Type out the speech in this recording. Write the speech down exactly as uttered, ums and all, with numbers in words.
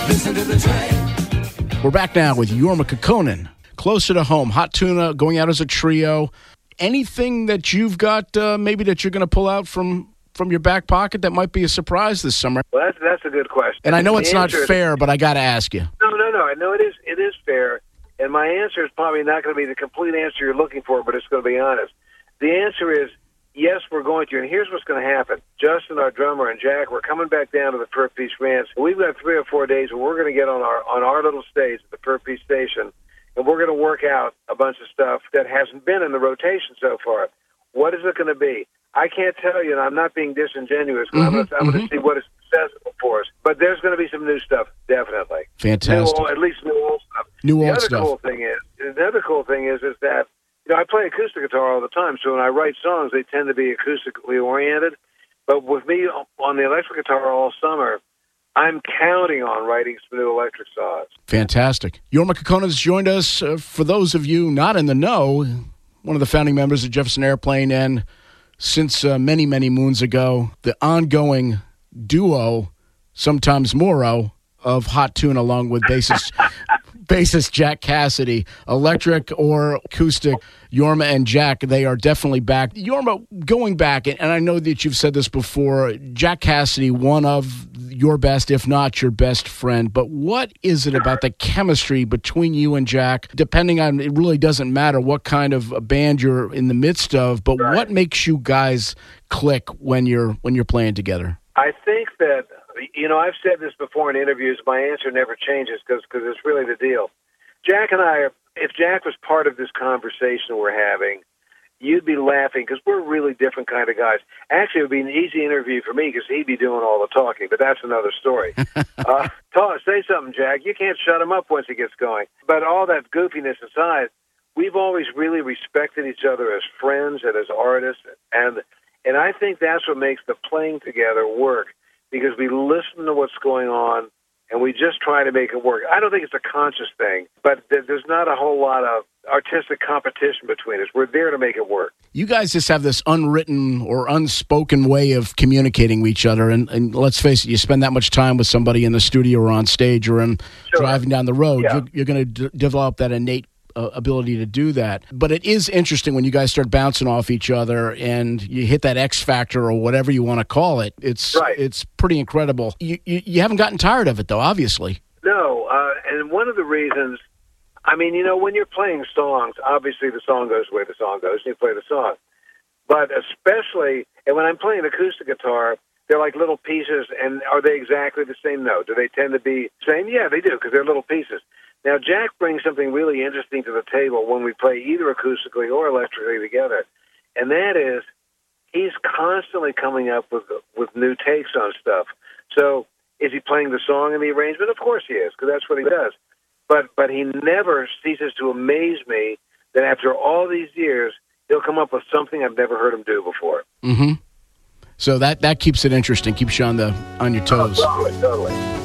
Listen to the train. We're back now with Jorma Kaukonen. Closer to home, Hot Tuna going out as a trio. Anything that you've got uh, maybe that you're going to pull out from, from your back pocket that might be a surprise this summer? Well, that's, that's a good question. And I know The it's not answer is- fair, but I got to ask you. No, no, no. I know it is. It is fair, and my answer is probably not going to be the complete answer you're looking for, but it's going to be honest. The answer is yes, we're going to, and here's what's going to happen. Justin, our drummer, and Jack, we're coming back down to the Fur Feast Ranch. We've got three or four days where we're going to get on our on our little stage at the Fur Feast Station, and we're going to work out a bunch of stuff that hasn't been in the rotation so far. What is it going to be? I can't tell you, and I'm not being disingenuous. Mm-hmm, I'm going to mm-hmm. see what is accessible for us. But there's going to be some new stuff, definitely. Fantastic. New, at least new old stuff. New the old other stuff. Cool thing is, the other cool thing is, is that you know I play acoustic guitar all the time, so when I write songs, they tend to be acoustically oriented. But with me on the electric guitar all summer, I'm counting on writing some new electric songs. Fantastic. Jorma Kaukonen has joined us. Uh, for those of you not in the know, one of the founding members of Jefferson Airplane, and since uh, many, many moons ago, the ongoing duo, sometimes Moro, of Hot Tuna, along with bassist bassist Jack Cassidy. Electric or acoustic, Jorma and Jack, they are definitely back. Jorma, going back, and I know that you've said this before, Jack Cassidy, one of your best, if not your best friend, but what is it about the chemistry between you and Jack, depending on, it really doesn't matter what kind of a band you're in the midst of, but right. what makes you guys click when you're when you're playing together? I think that, you know, I've said this before in interviews. My answer never changes because it's really the deal. Jack and I, are, if Jack was part of this conversation we're having, you'd be laughing because we're really different kind of guys. Actually, it would be an easy interview for me because he'd be doing all the talking, but that's another story. uh, talk, say something, Jack. You can't shut him up once he gets going. But all that goofiness aside, we've always really respected each other as friends and as artists, and and I think that's what makes the playing together work, because we listen to what's going on, and we just try to make it work. I don't think it's a conscious thing, but th- there's not a whole lot of artistic competition between us. We're there to make it work. You guys just have this unwritten or unspoken way of communicating with each other, and, and let's face it, you spend that much time with somebody in the studio or on stage or in Sure. driving down the road, Yeah. you're, you're going to d- develop that innate uh, ability to do that. But it is interesting when you guys start bouncing off each other and you hit that X factor or whatever you want to call it. It's Right. it's pretty incredible. You, you you haven't gotten tired of it, though, obviously. No, uh, and one of the reasons, I mean, you know, when you're playing songs, obviously the song goes where the song goes, and you play the song. But especially, and when I'm playing acoustic guitar, they're like little pieces, and are they exactly the same? No. Do they tend to be the same? Yeah, they do, because they're little pieces. Now, Jack brings something really interesting to the table when we play either acoustically or electrically together, and that is he's constantly coming up with with new takes on stuff. So is he playing the song and the arrangement? Of course he is, because that's what he does. But but he never ceases to amaze me that after all these years, he'll come up with something I've never heard him do before. Mm-hmm. So that, that keeps it interesting, keeps you on the on your toes. Oh, totally, totally.